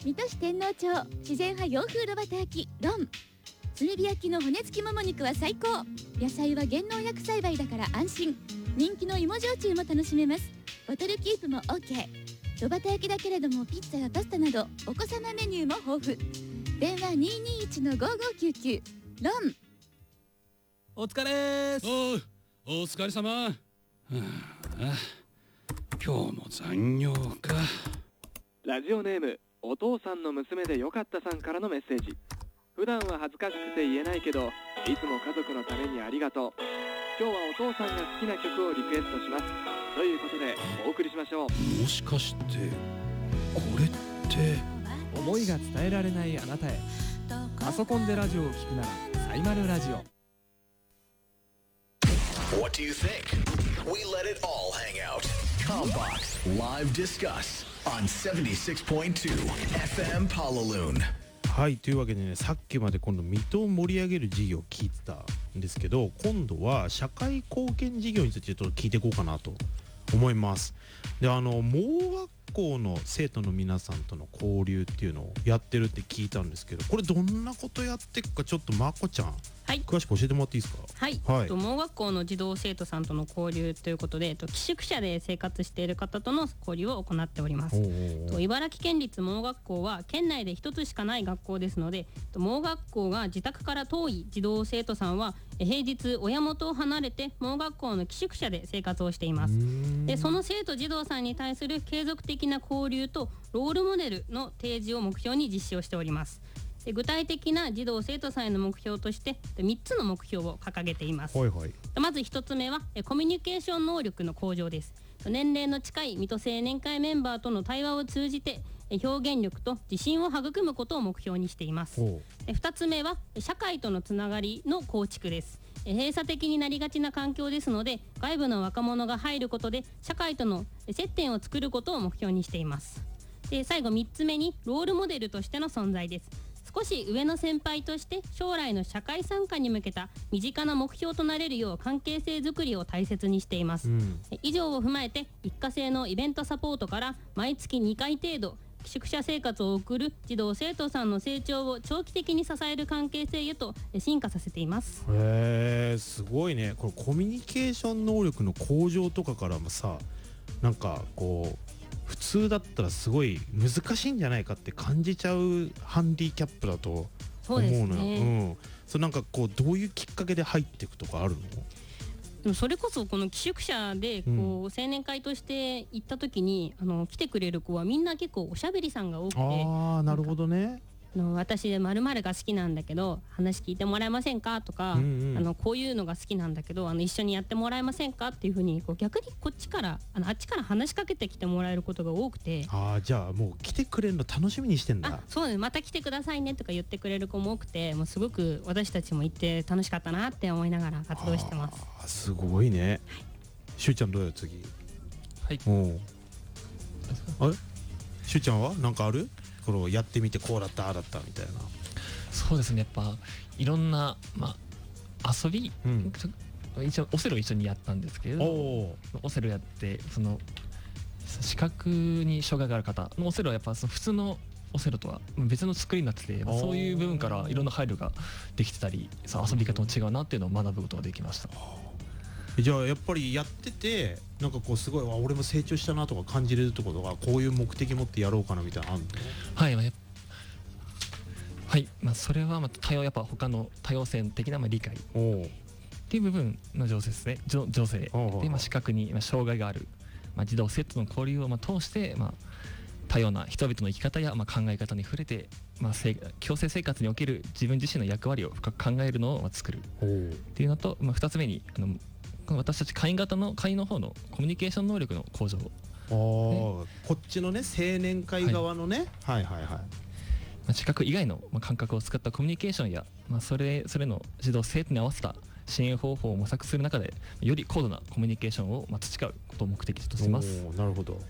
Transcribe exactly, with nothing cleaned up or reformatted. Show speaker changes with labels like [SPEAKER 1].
[SPEAKER 1] 水戸市天王町自然派洋風炉端焼きロン。炭火焼きの骨付きもも肉は最高。野菜は減農薬栽培だから安心。人気の芋焼酎も楽しめます。ボトルキープも OK。 炉端焼きだけれどもピッツァやパスタなどお子様メニューも豊富。電話 にーにーいちのごーごーきゅうきゅう。ロン。
[SPEAKER 2] お疲れーす。
[SPEAKER 3] おう、お疲れ様。はあ、今日も残業か。
[SPEAKER 4] ラジオネームお父さんの娘でよかったさんからのメッセージ。普段は恥ずかしくて言えないけど、いつも家族のためにありがとう。今日はお父さんが好きな曲をリクエストします。ということでお送りしましょう。
[SPEAKER 3] もしかしてこれって
[SPEAKER 2] 思いが伝えられないあなたへ。パソコンでラジオを聞くならサイマルラジオ。
[SPEAKER 5] What do you think? We let it all hang out. Combox Live Discuss on セブンティシックスポイントツー エフエム Pallaloon。
[SPEAKER 6] はい、というわけでね、さっきまで今度水戸を盛り上げる事業を聞いてたんですけど、今度は社会貢献事業についてちょっと聞いていこうかなと思います。で、あの盲学校の生徒の皆さんとの交流っていうのをやってるって聞いたんですけど、これどんなことやっていくかちょっとまこちゃん、
[SPEAKER 7] はい、
[SPEAKER 6] 詳しく教えてもらっていいですか？
[SPEAKER 7] はい、はい、と盲学校の児童生徒さんとの交流ということで、と寄宿舎で生活している方との交流を行っております。おうおうおう。と茨城県立盲学校は県内で一つしかない学校ですので、と盲学校が自宅から遠い児童生徒さんは平日親元を離れて盲学校の寄宿舎で生活をしています。で、その生徒児童さんに対する継続的な交流とロールモデルの提示を目標に実施をしております。で、具体的な児童生徒さんへの目標としてみっつの目標を掲げています。はいはい、まずひとつめはコミュニケーション能力の向上です。年齢の近い水戸青年会メンバーとの対話を通じて表現力と自信を育むことを目標にしています。ふたつめは社会とのつながりの構築です。閉鎖的になりがちな環境ですので、外部の若者が入ることで社会との接点を作ることを目標にしています。で、最後みっつめにロールモデルとしての存在です。少し上の先輩として将来の社会参加に向けた身近な目標となれるよう関係性づくりを大切にしています。うん、以上を踏まえて一過性のイベントサポートから毎月にかい程度寄宿舎生活を送る児童生徒さんの成長を長期的に支える関係性へと進化させています。
[SPEAKER 6] へー、すごいね。これコミュニケーション能力の向上とかからもさ、なんかこう普通だったらすごい難しいんじゃないかって感じちゃうハンディキャップだと思うのよ。そうですね。うん。それなんかこうどういうきっかけで入っていくとかあるの？
[SPEAKER 7] でもそれこそこの寄宿舎でこう、うん、青年会として行った時にあの来てくれる子はみんな結構おしゃべりさんが多くて、
[SPEAKER 6] ああ、なるほどね。
[SPEAKER 7] あの私で〇〇が好きなんだけど話聞いてもらえませんかとか、うんうん、あのこういうのが好きなんだけどあの一緒にやってもらえませんかっていう風にこう逆にこっちからあのあっちから話しかけてきてもらえることが多くて、
[SPEAKER 6] ああ、じゃあもう来てくれるの楽しみにしてんだ。
[SPEAKER 7] あ、そうです。また来てくださいねとか言ってくれる子も多くて、もうすごく私たちも行って楽しかったなって思いながら活動してます。
[SPEAKER 6] あ、すごいね。はい、しゅうちゃんどうや次？
[SPEAKER 8] はい。
[SPEAKER 6] おあれ？しゅうちゃんはなんかある？これやってみてこうだったああだったみたいな。
[SPEAKER 8] そうですね、やっぱいろんな、まあ、遊び、うん、一応オセロ一緒にやったんですけれど、オセロやってその視覚に障害がある方のオセロはやっぱその普通のオセロとは別の作りになってて、そういう部分からいろんな配慮ができてたり、その遊び方も違うなっていうのを学ぶことができました。
[SPEAKER 6] じゃあやっぱりやっててなんかこうすごい俺も成長したなとか感じれるところがこういう目的持ってやろうかなみたいなのあるの？
[SPEAKER 8] はい、まあ、やはい、まあ、それはまあ多様やっぱ他の多様性的なまあ理解っていう部分の情勢ですね。情勢でまあ視覚に障害があるまあ児童生徒の交流をまあ通してまあ多様な人々の生き方やまあ考え方に触れて、まあ、共生生活における自分自身の役割を深く考えるのを作るっていうのと、まあ、ふたつめにあの私たち会員型の会員の方のコミュニケーション能力の向上、ね、
[SPEAKER 6] こっちのね青年会側のね、はい、はいはいはい、ま
[SPEAKER 8] あ、視覚以外の感覚を使ったコミュニケーションや、まあ、それそれの児童生徒に合わせた支援方法を模索する中でより高度なコミュニケーションをまあ培うことを目的としています。
[SPEAKER 6] なるほど。